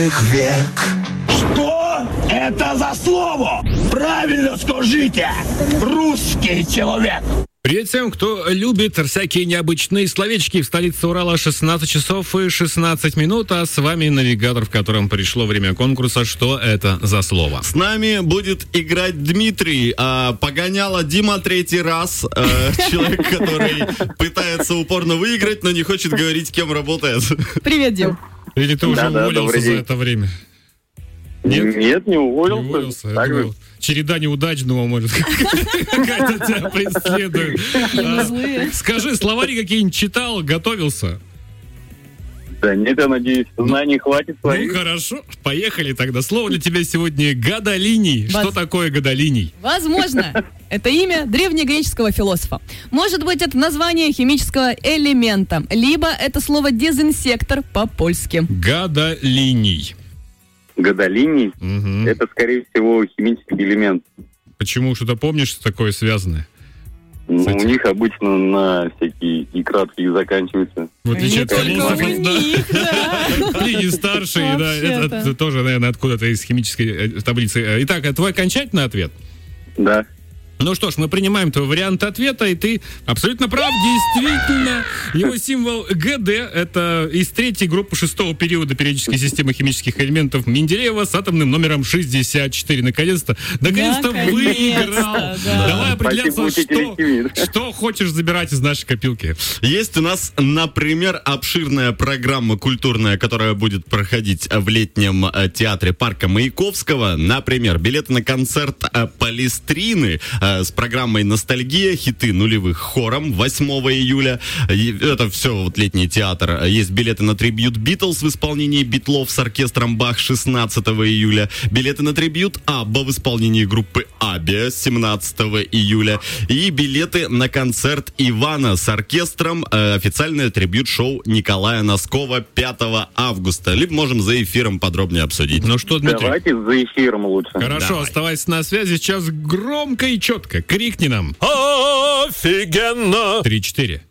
Что это за слово? Правильно скажите, русский человек. Привет всем, кто любит всякие необычные словечки. В столице Урала 16 часов и 16 минут, а с вами навигатор, в котором пришло время конкурса «Что это за слово?». С нами будет играть Дмитрий, погоняла Дима третий раз, человек, который пытается упорно выиграть, но не хочет говорить, кем работает. Привет, Дим. Или ты уже уволился за это время? Нет, не уволился. Я думал, череда неудач, думал, может, какая-то тебя преследует. Скажи, словари какие-нибудь читал, готовился? Да нет, я надеюсь, знаний хватит своих. Ну, хорошо, поехали тогда. Слово для тебя сегодня гадолиний. Что такое гадолиний? Возможно, это имя древнегреческого философа. Может быть, это название химического элемента, либо это слово дезинсектор по-польски. Гадолиний. Гадолиний? Угу. Это, скорее всего, химический элемент. Почему? Что-то помнишь, что такое связанное? Ну, у них обычно на всякие и краткие заканчиваются. В отличие от философов, да. Плиний старший, да, это тоже, наверное, откуда-то из химической таблицы. Итак, твой окончательный ответ? Да. Ну что ж, мы принимаем твой вариант ответа, и ты абсолютно прав, действительно. Его символ ГД — это из третьей группы шестого периода периодической системы химических элементов Менделеева с атомным номером 64. Наконец-то выиграл. Да. Давай определяться, что хочешь забирать из нашей копилки. Есть у нас, например, обширная программа культурная, которая будет проходить в летнем театре парка Маяковского. Например, билеты на концерт Палестрины с программой «Ностальгия», хиты нулевых хором 8 июля. Это все вот летний театр. Есть билеты на трибьют «Битлз» в исполнении Битлов с оркестром «Бах» 16 июля. Билеты на трибьют «Абба» в исполнении группы «Абия» 17 июля. И билеты на концерт Ивана с оркестром, официальное трибьют-шоу Николая Носкова 5 августа. Либо можем за эфиром подробнее обсудить. Ну что, Дмитрий? Давайте за эфиром лучше. Хорошо, Давай. оставайся на связи. Сейчас громко и четко крикни нам. Офигенно! 3-4.